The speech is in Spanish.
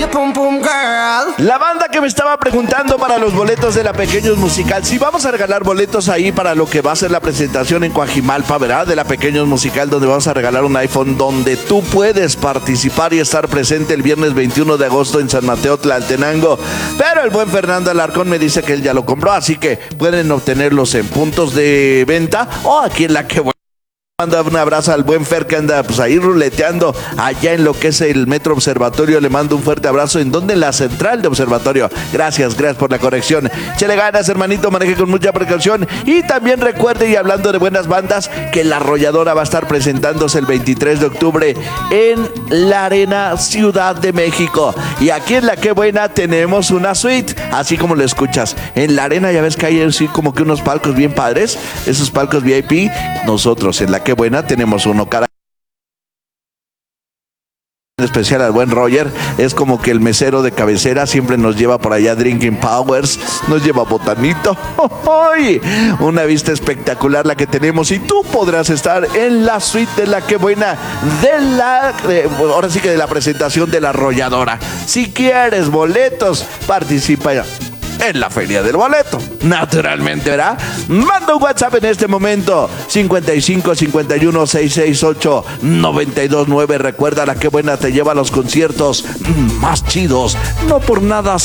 your pum pum girl. La banda que me estaba preguntando para los boletos de la Pequeños Musical, si vamos a regalar boletos ahí para lo que va a ser la presentación en Coajimalpa, ¿verdad? De la Pequeños Musical, donde vamos a regalar un iPhone, donde tú puedes participar y estar presente el viernes 21 de agosto en San Mateo Tlaltenango. Pero el buen Fernando Alarcón me dice que él ya lo compró, así que pueden obtenerlos en puntos de venta o aquí en la que manda un abrazo al buen Fer que anda pues ahí ruleteando allá en lo que es el Metro Observatorio. Le mando un fuerte abrazo. ¿En dónde? En la central de Observatorio. Gracias por la corrección. Chele ganas, hermanito, maneje con mucha precaución. Y también recuerde, y hablando de buenas bandas, que La Arrolladora va a estar presentándose el 23 de octubre en la Arena Ciudad de México. Y aquí en La Qué Buena tenemos una suite, así como lo escuchas. En la arena ya ves que hay así como que unos palcos bien padres, esos palcos VIP. Nosotros en La Qué Buena tenemos uno cada en especial al buen Roger, es como que el mesero de cabecera, siempre nos lleva por allá Drinking Powers, nos lleva botanito. ¡Ay! Una vista espectacular la que tenemos y tú podrás estar en la suite de La Qué Buena ahora sí que de la presentación de La Arrolladora. Si quieres boletos, participa en la feria del boleto, naturalmente, ¿verdad? Manda un WhatsApp en este momento 55 51 668 929. Recuerda, La Qué Buena te lleva a los conciertos más chidos, no por nada